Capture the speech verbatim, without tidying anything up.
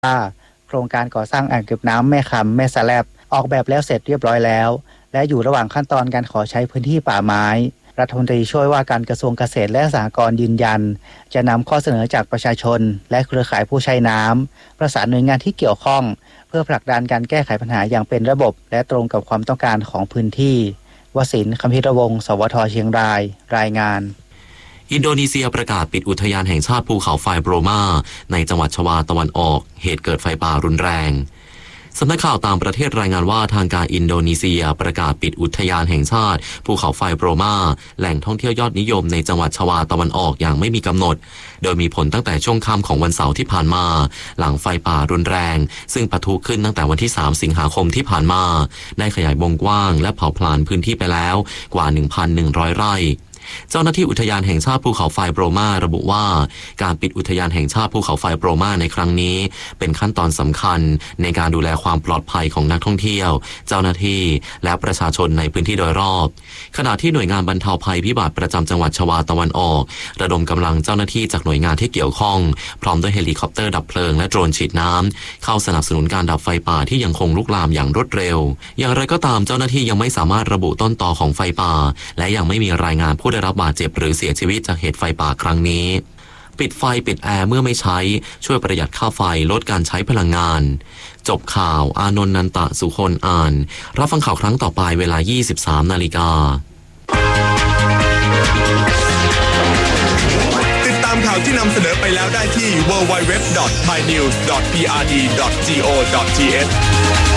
โครงการก่อสร้างอ่างเก็บน้ำแม่คำแม่สะแลบออกแบบแล้วเสร็จเรียบร้อยแล้วและอยู่ระหว่างขั้นตอนการขอใช้พื้นที่ป่าไม้รัฐมนตรีช่วยว่าการกระทรวงเกษตรและสหกรณ์ยืนยันจะนำข้อเสนอจากประชาชนและเครือข่ายผู้ใช้น้ำประสานหน่วยงานที่เกี่ยวข้องเพื่อผลักดันการแก้ไขปัญหาอย่างเป็นระบบและตรงกับความต้องการของพื้นที่วสินทร์ คัมภิรวงศ์ สวท.เชียงรายรายงานอินโดนีเซียประกาศปิดอุทยานแห่งชาติภูเขาไฟโบรมาในจังหวัดชวาตะวันออกเหตุเกิดไฟป่ารุนแรงสำนักข่าวต่างประเทศรายงานว่าทางการอินโดนีเซียประกาศปิดอุทยานแห่งชาติภูเขาไฟโบรมาแหล่งท่องเที่ยวยอดนิยมในจังหวัดชวาตะวันออกอย่างไม่มีกำหนดโดยมีผลตั้งแต่ช่วงค่ำของวันเสาร์ที่ผ่านมาหลังไฟป่ารุนแรงซึ่งปะทุขึ้นตั้งแต่วันที่สามสิงหาคมที่ผ่านมาได้ขยายวงกว้างและเผาผลาญพื้นที่ไปแล้วกว่า หนึ่งพันหนึ่งร้อย ไร่เจ้าหน้าที่อุทยานแห่งชาติภูเขาไฟโบรมาระบุว่าการปิดอุทยานแห่งชาติภูเขาไฟโบรมาในครั้งนี้เป็นขั้นตอนสำคัญในการดูแลความปลอดภัยของนักท่องเที่ยวเจ้าหน้าที่และประชาชนในพื้นที่โดยรอบขณะที่หน่วยงานบรรเทาภัยพิบัติประจำจังหวัดชวาตะวันออกระดมกำลังเจ้าหน้าที่จากหน่วยงานที่เกี่ยวข้องพร้อมด้วยเฮลิคอปเตอร์ดับเพลิงและโดรนฉีดน้ำเข้าสนับสนุนการดับไฟป่าที่ยังคงลุกลามอย่างรวดเร็วอย่างไรก็ตามเจ้าหน้าที่ยังไม่สามารถระบุต้นตอของไฟป่าและยังไม่มีรายงานผู้ได้รับบาดเจ็บหรือเสียชีวิตจากเหตุไฟป่าครั้งนี้ปิดไฟปิดแอร์เมื่อไม่ใช้ช่วยประหยัดค่าไฟลดการใช้พลังงานจบข่าวอานนท์นันตะสุคนอ่านรับฟังข่าวครั้งต่อไปเวลา ยี่สิบสามนาฬิกาติดตามข่าวที่นำเสนอไปแล้วได้ที่ ดับเบิลยู ดับเบิลยู ดับเบิลยู ดอท ไทยนิวส์ ดอท พี อาร์ ดี ดอท โก ดอท ที เอช